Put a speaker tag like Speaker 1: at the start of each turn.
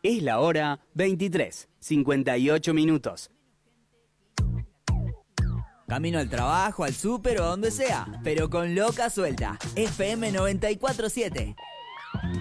Speaker 1: Es la hora 23:58.
Speaker 2: Camino al trabajo, al súper o a donde sea, pero con Loca Suelta. FM 94.7.